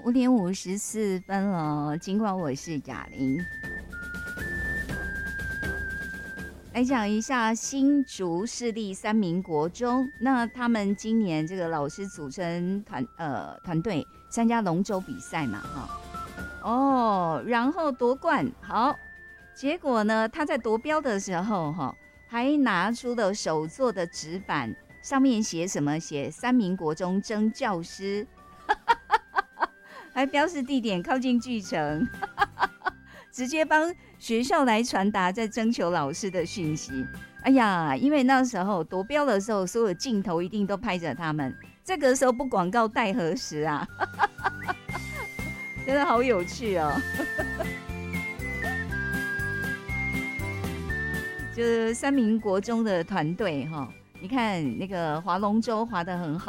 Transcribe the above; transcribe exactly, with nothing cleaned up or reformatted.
五点五十四分了。尽管我是贾玲，来讲一下新竹市立三民国中。那他们今年这个老师组成团呃团队参加龙舟比赛嘛，哈哦，然后夺冠。好，结果呢，他在夺标的时候，哈，还拿出了手做的纸板，上面写什么？写三民国中征教师。还标示地点靠近巨城，直接帮学校来传达在征求老师的讯息。哎呀，因为那时候夺标的时候，所有镜头一定都拍着他们，这个时候不广告待何时啊？真的好有趣哦！就是三民国中的团队哈，你看那个划龙舟划得很好。